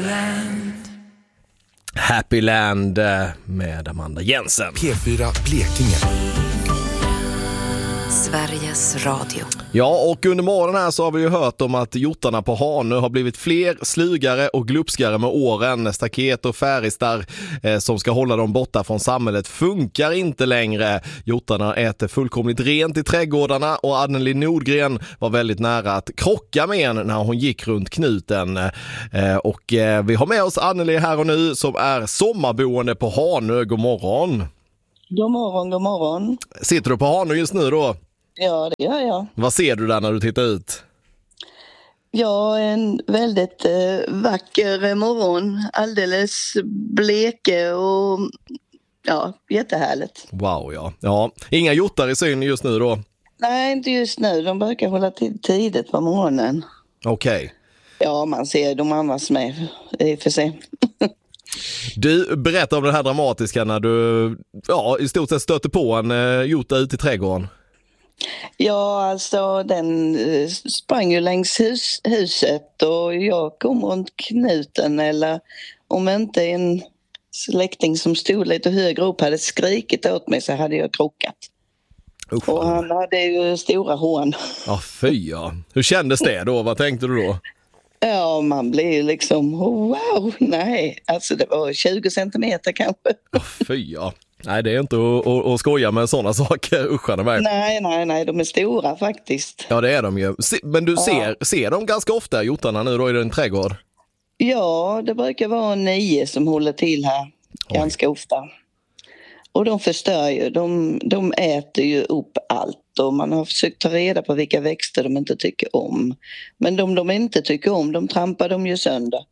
Happy Land med Amanda Jensen. P4 Blekinge. Sveriges Radio. Ja, och under morgonen här så har vi ju hört om att hjortarna på Hanö har blivit fler, slugare och glupskare med åren. Staket och färistar som ska hålla dem borta från samhället funkar inte längre. Hjortarna äter fullkomligt rent i trädgårdarna och Anneli Nordgren var väldigt nära att krocka med en när hon gick runt knuten. Och vi har med oss Anneli här och nu som är sommarboende på Hanö. God morgon. God morgon, god morgon. Sitter du på Hanö just nu då? Ja, det gör jag. Vad ser du där när du tittar ut? Ja, en väldigt vacker morgon. Alldeles bleke och ja, jättehärligt. Wow, ja. Ja, inga hjortar i syn just nu då? Nej, inte just nu. De brukar hålla till tidigt på morgonen. Okej. Ja, man ser de andras med i och för sig. Du, berättar om det här dramatiska när du i stort sett stöter på en hjorta ute i trädgården. Ja, alltså den sprang ju längs huset och jag kom runt knuten, eller om inte en släkting som stod lite högre upp hade skrikit åt mig så hade jag krockat. Och han hade ju stora horn. Ja, fy ja. Hur kändes det då? Vad tänkte du då? Ja, man blir liksom, wow, nej. Alltså det var 20 centimeter kanske. Ja, fy ja. Nej, det är inte att skoja med sådana saker. Uscharna med. Nej, de är stora faktiskt. Ja, det är de ju. Men du ser de ganska ofta, hjortarna, nu då i din trädgård? Ja, det brukar vara 9 som håller till här ganska ofta. Och de förstör ju, de äter ju upp allt och man har försökt ta reda på vilka växter de inte tycker om. Men de inte tycker om, de trampar de ju sönder.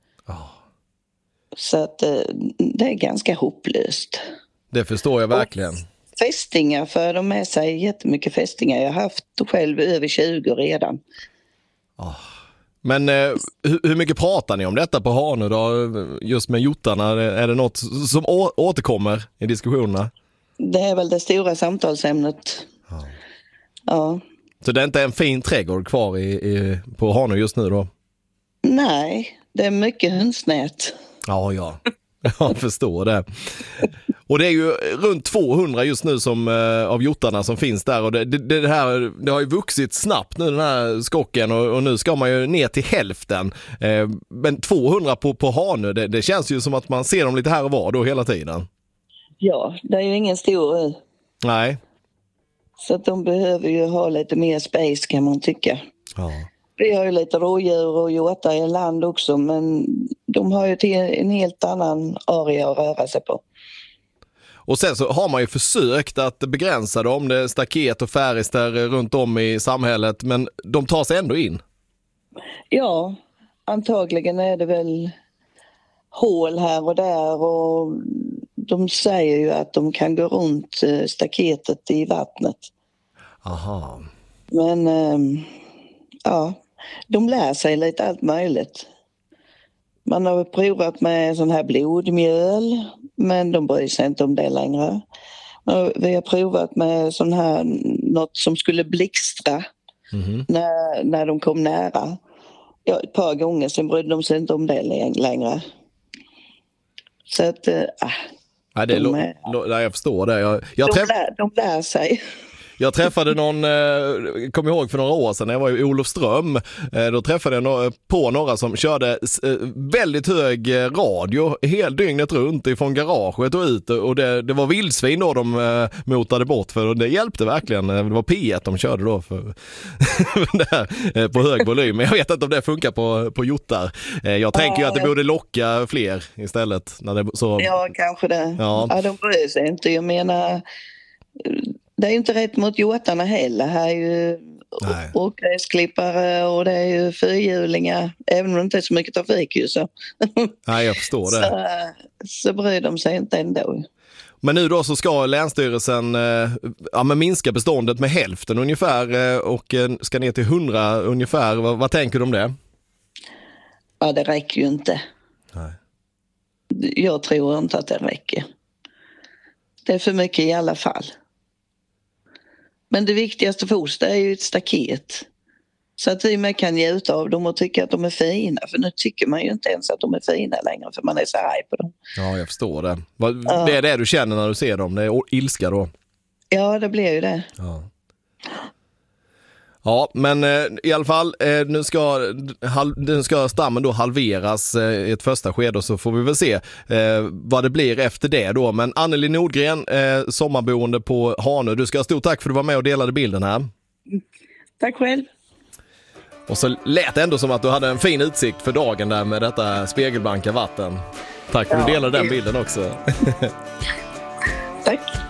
Så att det är ganska hopplöst. Det förstår jag verkligen. Och fästingar för de med sig jättemycket fästingar. Jag har haft själv över 20 redan. Men hur mycket pratar ni om detta på Hanö då? Just med hjortarna, är det något som återkommer i diskussionerna? Det är väl det stora samtalsämnet. Ja. Så det är inte en fin trädgård kvar på Hanö just nu då? Nej, det är mycket hönsnät. Ja. Jag förstår det. Och det är ju runt 200 just nu som av hjortarna som finns där. Och det har ju vuxit snabbt nu, den här skocken. Och nu ska man ju ner till hälften. Men 200 på Hanö, det känns ju som att man ser dem lite här och var då hela tiden. Ja, det är ju ingen stor. Nej. Så att de behöver ju ha lite mer space kan man tycka. Ja. Vi har ju lite rådjur och hjortar i land också, men de har ju till en helt annan area att röra sig på. Och sen så har man ju försökt att begränsa dem, det är staket och färister runt om i samhället, men de tar sig ändå in. Ja, antagligen är det väl hål här och där och de säger ju att de kan gå runt staketet i vattnet. Aha. Men de lär sig lite allt möjligt. Man har provat med sån här blodmjöl, men de bryr sig inte om det längre. Vi har provat med sån här, något som skulle blixtra när de kom nära. Ja, ett par gånger, sen brydde de sig inte om det längre. Så att, jag förstår det. De lär sig. Jag träffade kom ihåg för några år sedan när jag var i Olofström. Då träffade jag på några som körde väldigt hög radio hela dygnet runt ifrån garaget och ut. Och det var vildsvin då de motade bort för. Och det hjälpte verkligen. Det var P1 de körde då för där, på hög volym. Men jag vet inte om det funkar på hjortar. Jag tänker ju att det borde locka fler istället. När det, så... Ja, kanske det. Ja, de bryr sig inte. Jag menar... Det är ju inte rätt mot hjortarna heller. Här är ju åkgräsklippare och det är ju fyrhjulingar. Även om det inte är så mycket trafik ju så. Nej, jag förstår det. Så bryr de sig inte ändå. Men nu då så ska Länsstyrelsen minska beståndet med hälften ungefär och ska ner till 100 ungefär. Vad tänker du om det? Ja, det räcker ju inte. Nej. Jag tror inte att det räcker. Det är för mycket i alla fall. Men det viktigaste för oss är ju ett staket. Så att vi med kan njuta av dem och tycka att de är fina. För nu tycker man ju inte ens att de är fina längre för man är så arg på dem. Ja, jag förstår det. Det är det du känner när du ser dem, det är ilska då? Ja, det blir ju det. Ja, men i alla fall, nu ska stammen då halveras i ett första skede, och så får vi väl se vad det blir efter det då. Men Anneli Nordgren, sommarboende på Hanö, du ska ha stort tack för att du var med och delade bilden här. Tack själv. Och så lät det ändå som att du hade en fin utsikt för dagen där med detta spegelblanka vatten. Tack för att du delade den bilden också. Tack.